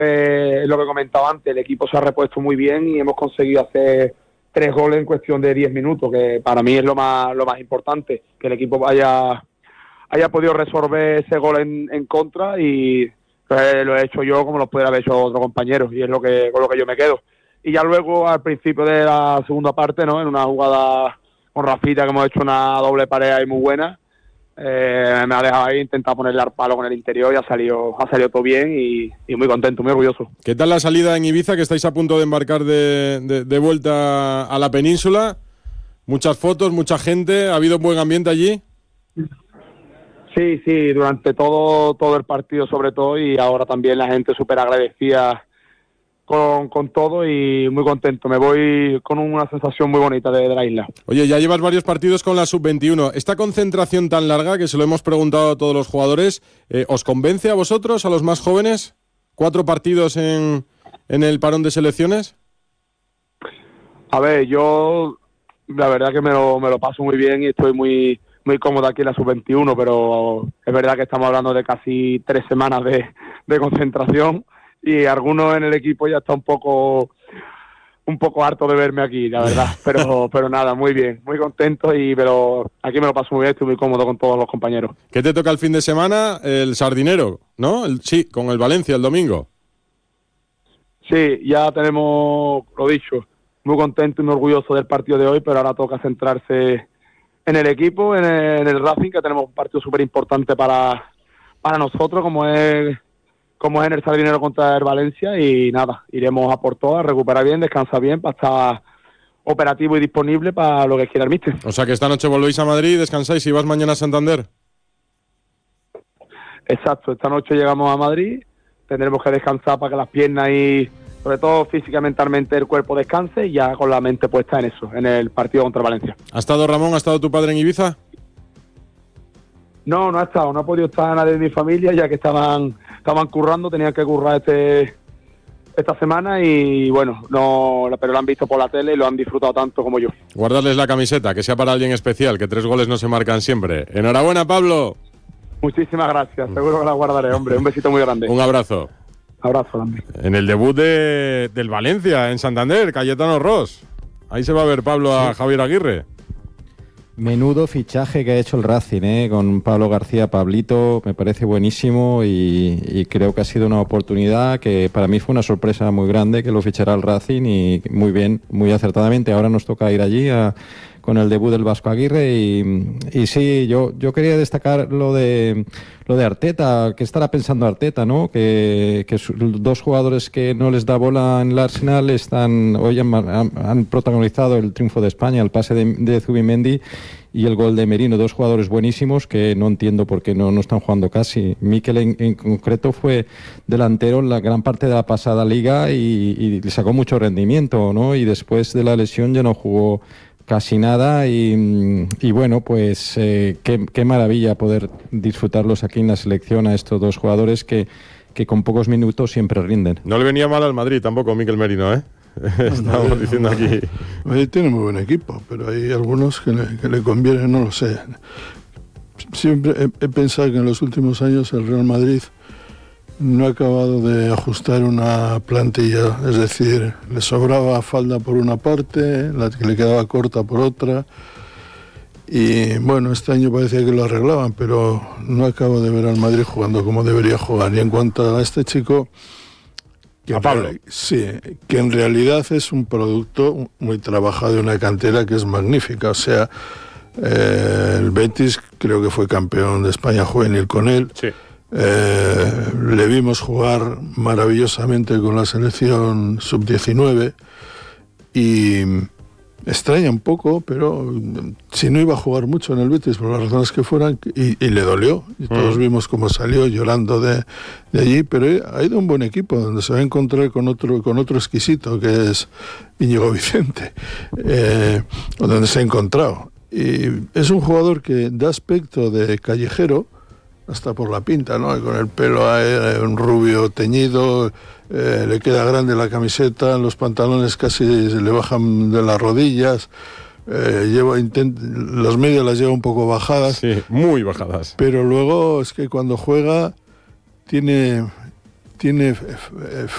lo que comentaba antes, el equipo se ha repuesto muy bien y hemos conseguido hacer 3 goles en cuestión de 10 minutos, que para mí es lo más importante, que el equipo haya podido resolver ese gol en contra, y lo he hecho yo como lo pudiera haber hecho otro compañero, y es con lo que yo me quedo. Y ya luego, al principio de la segunda parte, ¿no?, en una jugada con Rafita, que hemos hecho una doble pared ahí muy buena, me ha dejado ahí intentar ponerle al palo con el interior, y ha salido todo bien, y muy contento, muy orgulloso. ¿Qué tal la salida en Ibiza, que estáis a punto de embarcar de vuelta a la península? Muchas fotos, mucha gente, ¿ha habido un buen ambiente allí? Sí, durante todo el partido sobre todo, y ahora también la gente súper agradecida con todo, y muy contento. Me voy con una sensación muy bonita de la isla. Oye, ya llevas varios partidos con la Sub-21. ¿Esta concentración tan larga, que se lo hemos preguntado a todos los jugadores, os convence a vosotros, a los más jóvenes? 4 partidos en el parón de selecciones. A ver, yo la verdad que me lo paso muy bien y estoy muy cómodo aquí en la Sub-21, pero es verdad que estamos hablando de casi 3 semanas de concentración, y algunos en el equipo ya está un poco harto de verme aquí, la verdad. Pero nada, muy bien, muy contento, pero aquí me lo paso muy bien, estoy muy cómodo con todos los compañeros. ¿Qué te toca el fin de semana? El Sardinero, ¿no? Sí, con el Valencia el domingo. Sí, ya tenemos, lo dicho, muy contento y muy orgulloso del partido de hoy, pero ahora toca centrarse en el equipo, en el Racing, que tenemos un partido súper importante para nosotros, como es en el Sardinero contra el Valencia, y nada, iremos a por todas, recuperar bien, descansar bien, para estar operativo y disponible para lo que quiera el míster. O sea que esta noche volvéis a Madrid, descansáis y vas mañana a Santander. Exacto, esta noche llegamos a Madrid, tendremos que descansar para que las piernas y sobre todo física y mentalmente el cuerpo descanse, y ya con la mente puesta en eso, en el partido contra Valencia. ¿Ha estado Ramón, ha estado tu padre en Ibiza? No ha estado, no ha podido estar nadie de mi familia, ya que estaban currando, tenían que currar esta semana, y bueno, pero lo han visto por la tele y lo han disfrutado tanto como yo. Guardarles la camiseta, que sea para alguien especial, que 3 goles no se marcan siempre. Enhorabuena, Pablo. Muchísimas gracias, seguro que la guardaré, hombre. Un besito muy grande. Un abrazo. Abrazo también. En el debut del Valencia, en Santander, Cayetano Ros. Ahí se va a ver Pablo a Javier Aguirre. Menudo fichaje que ha hecho el Racing, con Pablo García, Pablito, me parece buenísimo, y creo que ha sido una oportunidad que para mí fue una sorpresa muy grande que lo fichara el Racing, y muy bien, muy acertadamente. Ahora nos toca ir allí con el debut del Vasco Aguirre, y sí, yo quería destacar lo de Arteta. ¿Qué estará pensando Arteta, no? Que 2 jugadores que no les da bola en el Arsenal hoy han protagonizado el triunfo de España, el pase de Zubimendi y el gol de Merino, 2 jugadores buenísimos que no entiendo por qué no están jugando casi. Mikel en concreto fue delantero en la gran parte de la pasada liga y le sacó mucho rendimiento, ¿no? Y después de la lesión ya no jugó casi nada, y bueno, pues qué maravilla poder disfrutarlos aquí en la selección a estos 2 jugadores que con pocos minutos siempre rinden. No le venía mal al Madrid tampoco Mikel Merino, ¿eh? Estamos diciendo aquí. Tiene muy buen equipo, pero hay algunos que le conviene, no lo sé. Siempre he pensado que en los últimos años el Real Madrid no ha acabado de ajustar una plantilla, es decir, le sobraba falda por una parte, la que le quedaba corta por otra, y bueno, este año parecía que lo arreglaban, pero no acabo de ver al Madrid jugando como debería jugar. Y en cuanto a este chico, a Pablo, sí, que en realidad es un producto muy trabajado de una cantera que es magnífica, o sea, el Betis creo que fue campeón de España juvenil con él. Sí. Le vimos jugar maravillosamente con la selección sub-19, y extraña un poco, pero si no iba a jugar mucho en el Betis por las razones que fueran, y le dolió, y todos vimos cómo salió llorando de allí, pero ha ido un buen equipo donde se va a encontrar con otro exquisito que es Íñigo Vicente, donde se ha encontrado, y es un jugador que da aspecto de callejero hasta por la pinta, ¿no? Con el pelo un rubio teñido, le queda grande la camiseta, los pantalones casi se le bajan de las rodillas, las medias las lleva un poco bajadas. Sí, muy bajadas. Pero luego es que cuando juega tiene